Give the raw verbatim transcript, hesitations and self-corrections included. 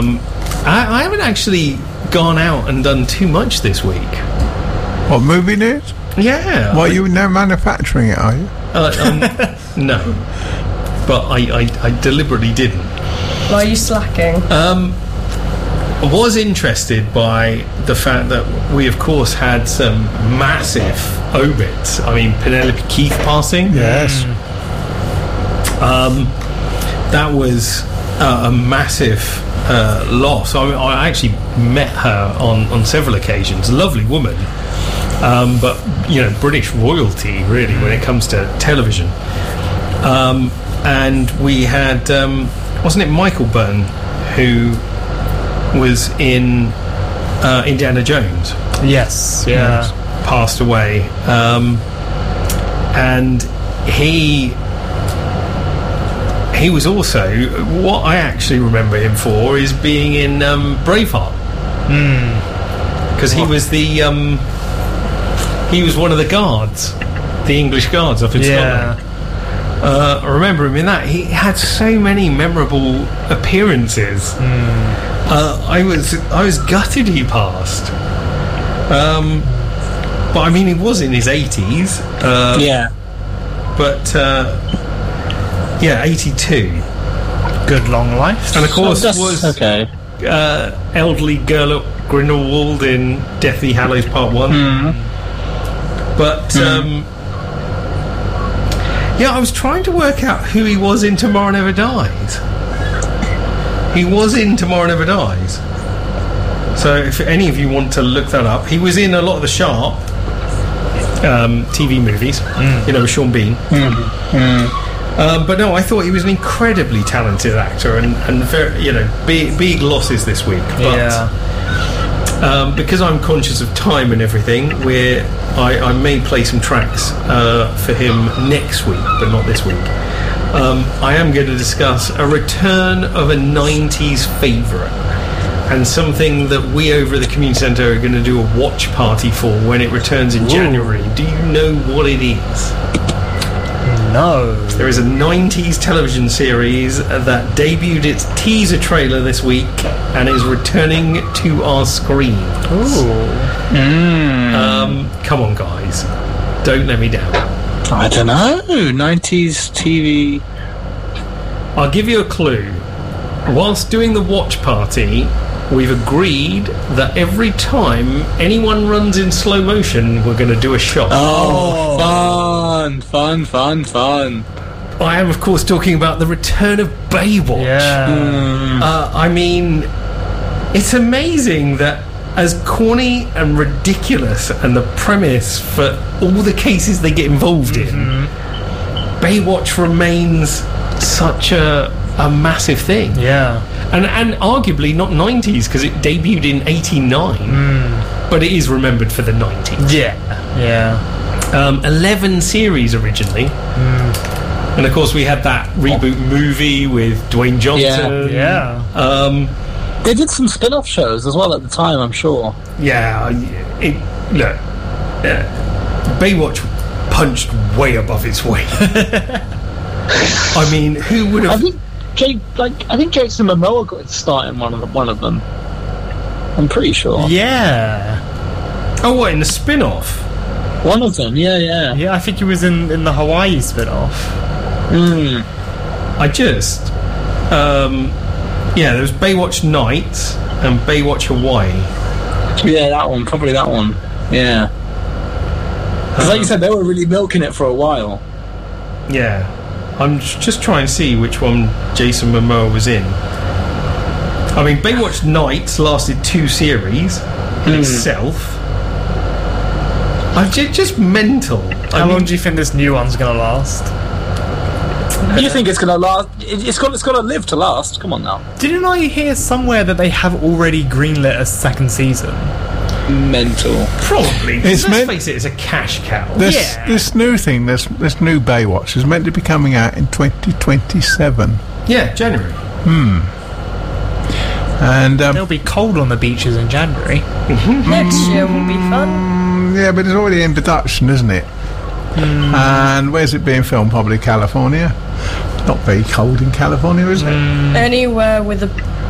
Um, I, I haven't actually gone out and done too much this week. What, movie news? Yeah. Well, you now manufacturing it, are you? Uh, um, no. But I, I, I deliberately didn't. Why are you slacking? Um, I was interested by the fact that we, of course, had some massive obits. I mean, Penelope Keith passing. Yes. Um, that was uh, a massive uh, loss. I, I actually met her on, on several occasions. A lovely woman. Um, but, you know, British royalty, really, when it comes to television. Um, and we had, um, wasn't it Michael Byrne who was in uh, Indiana Jones? Yes, yeah. Passed away. Um, and he he was also, what I actually remember him for is being in um, Braveheart. Because he was the um, he was one of the guards, the English guards up in Yeah. Scotland. Uh, I remember him in that. He had so many memorable appearances. Uh, I was I was gutted he passed. Um, but I mean, he was in his eighties. Uh, Yeah. But uh, yeah, eighty-two. Good long life. And of course Oh, that's was okay. uh, elderly Gerlach Grindelwald in Deathly Hallows Part One. But um, yeah, I was trying to work out who he was in Tomorrow Never Dies. He was in Tomorrow Never Dies. So if any of you want to look that up, he was in a lot of the Sharp um, T V movies, you know, with Sean Bean. Um, but no, I thought he was an incredibly talented actor, and, and very, you know, big, big losses this week. But Yeah. um, because I'm conscious of time and everything, where I, I may play some tracks uh, for him next week, but not this week. Um, I am going to discuss a return of a nineties favourite, and something that we over at the Community Centre are going to do a watch party for when it returns in January. Do you know what it is? No. There is a nineties television series that debuted its teaser trailer this week and is returning to our screens. Ooh. Um, come on, guys. Don't let me down. I don't know. nineties T V. I'll give you a clue. Whilst doing the watch party, we've agreed that every time anyone runs in slow motion, we're going to do a shot. Oh, fun, fun, fun, fun. I am, of course, talking about the return of Baywatch. Yeah. Uh, I mean, it's amazing that as corny and ridiculous and the premise for all the cases they get involved in, Baywatch remains such a, a massive thing. Yeah. And and arguably not nineties, because it debuted in eighty-nine, but it is remembered for the nineties. Yeah. Yeah. Um, eleven series originally. And of course we had that reboot movie with Dwayne Johnson. Yeah. Um, They did some spin-off shows as well at the time, I'm sure. yeah. It, look, uh, Baywatch punched way above its weight. I mean, who would I have... think Jake, like I think Jason Momoa got his start in one of the, one of them. I'm pretty sure. Yeah. Oh, what, in the spin-off? One of them, yeah, yeah. Yeah, I think he was in, in the Hawaii spin-off. Mm. I just... Um, yeah, there was Baywatch Nights and Baywatch Hawaii. Yeah, that one, probably that one. Yeah. Because like you said, they were really milking it for a while. Yeah. I'm just trying to see which one Jason Momoa was in. I mean, Baywatch Nights lasted two series in itself. I'm just, just mental. How I mean, long do you think this new one's going to last? You think it's gonna last? it- It's got it's got to live to last. Come on now. Didn't I hear somewhere that they have already greenlit a second season? Mental. probably. It's Let's meant- face it, it's a cash cow. This Yeah. this new thing, this this new Baywatch, is meant to be coming out in twenty twenty-seven, Yeah, January. and um, It'll be cold on the beaches in January. Next year will be fun. mm, yeah, but it's already in production, isn't it? And where's it being filmed? Probably California. Not very cold in California, is it? Anywhere with a